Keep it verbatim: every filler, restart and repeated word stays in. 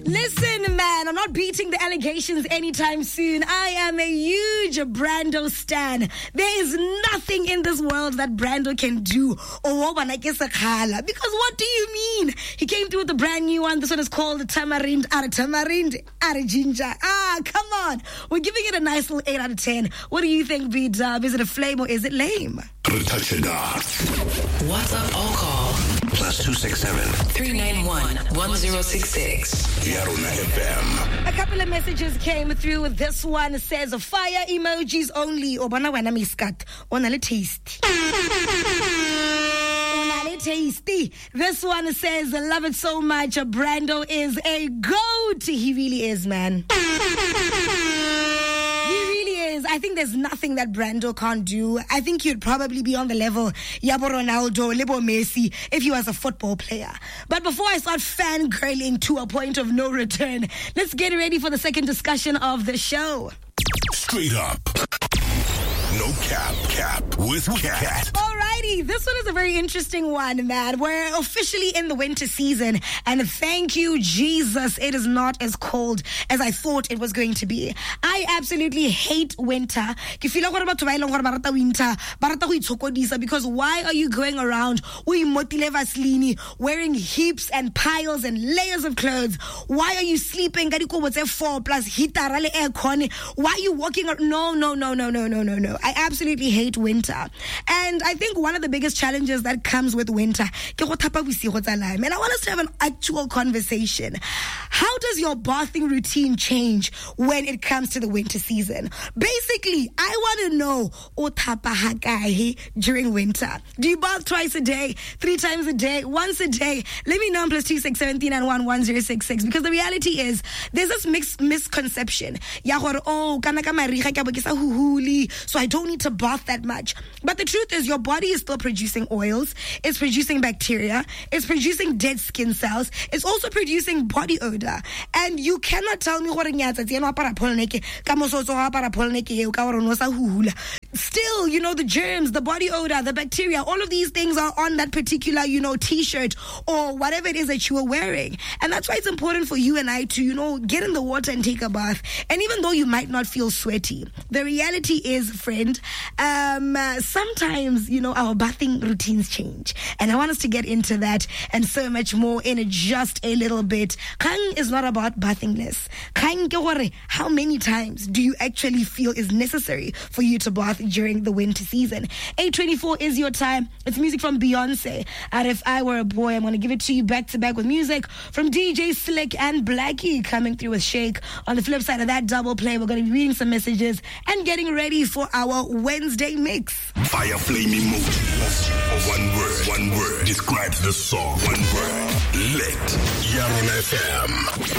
Listen, man, I'm not beating the allegations anytime soon. I am a huge Brando stan. There is nothing in this world that Brando can do. Because what do you mean? He came through with a brand new one. This one is called Tamarind. Are Tamarind. Are Ginger. Ah, come on. We're giving it a nice little eight out of ten. What do you think, B-Dub? Is it a flame or is it lame? Touch it up. WhatsApp all call. Plus two six seven. three nine one, one zero six six. Yarona F M. A couple of messages came through. This one says fire emojis only. Obana wana miskat. Onale tasty. Onale tasty. This one says love it so much. Brando is a goat. He really is, man. I think there's nothing that Brando can't do. I think he'd probably be on the level Yabo Ronaldo, Lebo Messi if he was a football player. But before I start fangirling to a point of no return, let's get ready for the second discussion of the show. Straight up. No cap, cap with Cat. Alrighty, this one is a very interesting one, man. We're officially in the winter season, and thank you, Jesus, it is not as cold as I thought it was going to be. I absolutely hate winter. Because why are you going around wearing heaps and piles and layers of clothes? Why are you sleeping? Four plus heater, why are you walking around? No, no, no, no, no, no, no, no. I absolutely hate winter. And I think one of the biggest challenges that comes with winter, and I want us to have an actual conversation. How does your bathing routine change when it comes to the winter season? Basically, I want to know during winter. Do you bath twice a day, three times a day, once a day? Let me know on plus two six seven nine one one zero six six, because the reality is there's this mixed misconception. Oh, so I don't need to bath that much. But the truth is your body is still producing oils, it's producing bacteria, it's producing dead skin cells, it's also producing body odor. And you cannot tell me what still, you know, the germs, the body odor, the bacteria, all of these things are on that particular, you know, t-shirt or whatever it is that you are wearing. And that's why it's important for you and I to, you know, get in the water and take a bath. And even though you might not feel sweaty, the reality is, friend, um, uh, sometimes, you know, our bathing routines change. And I want us to get into that and so much more in just a little bit. Kang is not about bathingless. Kang ke gore, how many times do you actually feel is necessary for you to bath during the winter season? eight twenty-four is your time. It's music from Beyonce. And If I Were a Boy, I'm going to give it to you back to back with music from D J Slick and Blackie coming through with Shake. On the flip side of that double play, we're going to be reading some messages and getting ready for our Wednesday mix. Fire flame emoji. One word, one word describes the song. One word. Lit. Yarona F M.